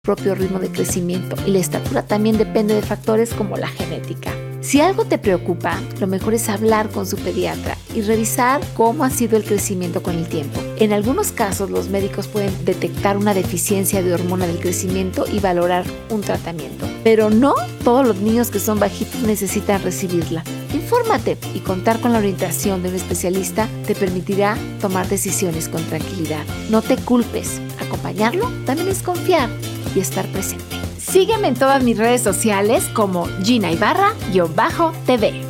propio ritmo de crecimiento y la estatura también depende de factores como la genética. Si algo te preocupa, lo mejor es hablar con su pediatra y revisar cómo ha sido el crecimiento con el tiempo. En algunos casos, los médicos pueden detectar una deficiencia de hormona del crecimiento y valorar un tratamiento. Pero no todos los niños que son bajitos necesitan recibirla. Infórmate y contar con la orientación de un especialista te permitirá tomar decisiones con tranquilidad. No te culpes. Acompañarlo también es confiar y estar presente. Sígueme en todas mis redes sociales como Gina Ibarra-TV.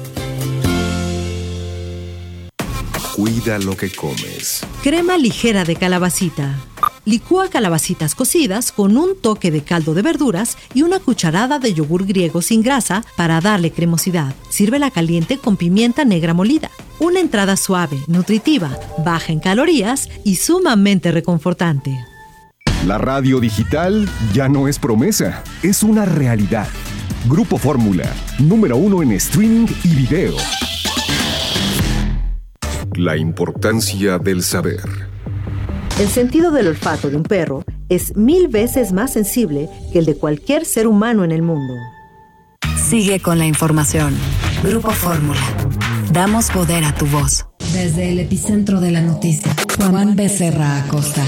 Cuida lo que comes. Crema ligera de calabacita. Licúa calabacitas cocidas con un toque de caldo de verduras y una cucharada de yogur griego sin grasa para darle cremosidad. Sírvela caliente con pimienta negra molida. Una entrada suave, nutritiva, baja en calorías y sumamente reconfortante. La radio digital ya no es promesa, es una realidad. Grupo Fórmula, número 1 en streaming y video. La importancia del saber. El sentido del olfato de un perro es 1000 veces más sensible que el de cualquier ser humano en el mundo. Sigue con la información. Grupo Fórmula. Damos poder a tu voz. Desde el epicentro de la noticia, Juan Becerra Acosta.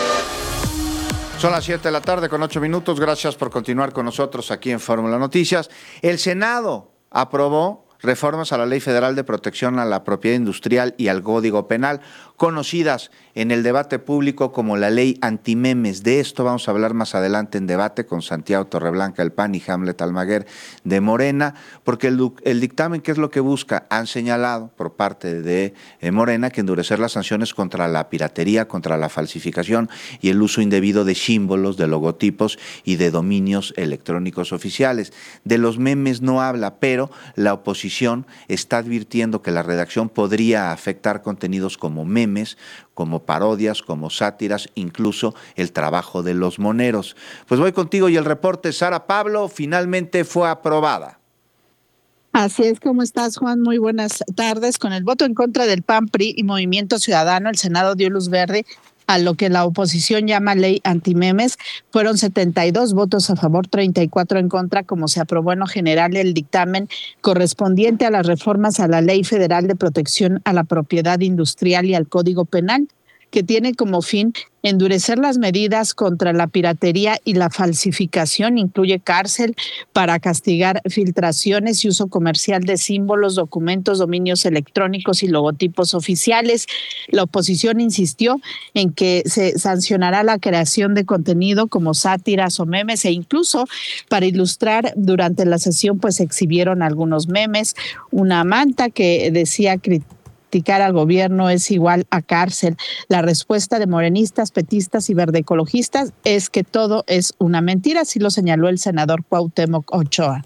Son las 7 de la tarde con 8 minutos. Gracias por continuar con nosotros aquí en Fórmula Noticias. El Senado aprobó reformas a la Ley Federal de Protección a la Propiedad Industrial y al Código Penal, conocidas en el debate público como la Ley Antimemes. De esto vamos a hablar más adelante en debate con Santiago Torreblanca del PAN y Hamlet Almaguer de Morena, porque el dictamen, ¿qué es lo que busca? Han señalado por parte de Morena que endurecer las sanciones contra la piratería, contra la falsificación y el uso indebido de símbolos, de logotipos y de dominios electrónicos oficiales. De los memes no habla, pero la oposición está advirtiendo que la redacción podría afectar contenidos como memes, como parodias, como sátiras, incluso el trabajo de los moneros. Pues voy contigo y el reporte. Sara Pablo, finalmente fue aprobada. Así es, ¿cómo estás, Juan? Muy buenas tardes. Con el voto en contra del PAN, PRI y Movimiento Ciudadano, el Senado dio luz verde a lo que la oposición llama ley antimemes. Fueron 72 votos a favor, 34 en contra, como se aprobó en lo general el dictamen correspondiente a las reformas a la Ley Federal de Protección a la Propiedad Industrial y al Código Penal, que tiene como fin endurecer las medidas contra la piratería y la falsificación. Incluye cárcel para castigar filtraciones y uso comercial de símbolos, documentos, dominios electrónicos y logotipos oficiales. La oposición insistió en que se sancionará la creación de contenido como sátiras o memes, e incluso para ilustrar durante la sesión pues exhibieron algunos memes, una manta que decía criticar al gobierno es igual a cárcel. La respuesta de morenistas, petistas y verdeecologistas es que todo es una mentira, así lo señaló el senador Cuauhtémoc Ochoa.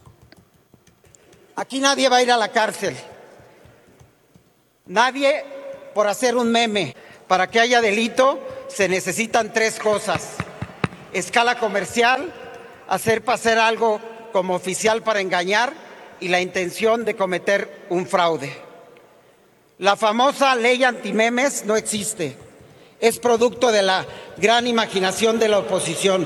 Aquí nadie va a ir a la cárcel. Nadie por hacer un meme. Para que haya delito se necesitan 3 cosas: escala comercial, hacer pasar algo como oficial para engañar y la intención de cometer un fraude. La famosa ley antimemes no existe. Es producto de la gran imaginación de la oposición.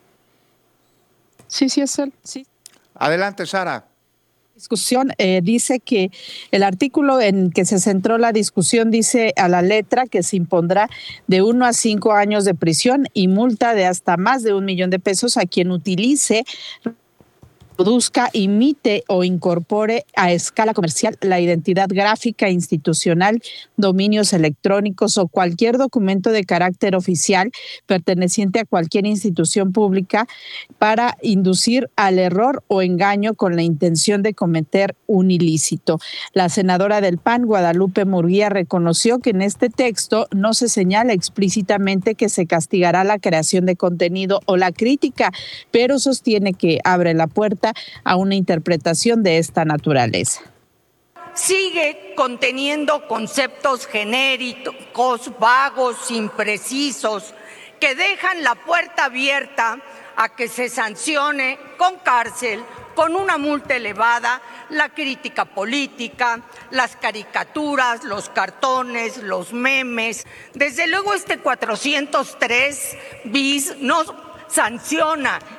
Sí, es él. Sí. Adelante, Sara. Discusión dice que el artículo en que se centró la discusión dice a la letra que se impondrá de 1 a 5 años de prisión y multa de hasta más de $1 millón a quien utilice, produzca, imite o incorpore a escala comercial la identidad gráfica institucional, dominios electrónicos o cualquier documento de carácter oficial perteneciente a cualquier institución pública para inducir al error o engaño con la intención de cometer un ilícito. La senadora del PAN, Guadalupe Murguía, reconoció que en este texto no se señala explícitamente que se castigará la creación de contenido o la crítica, pero sostiene que abre la puerta a una interpretación de esta naturaleza. Sigue conteniendo conceptos genéricos, vagos, imprecisos, que dejan la puerta abierta a que se sancione con cárcel, con una multa elevada, la crítica política, las caricaturas, los cartones, los memes. Desde luego este 403 bis no sanciona